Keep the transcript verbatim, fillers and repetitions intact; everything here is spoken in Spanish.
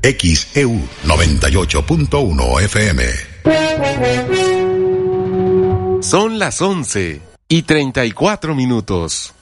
X E U noventa y ocho punto uno F M. Son las once y treinta y cuatro minutos.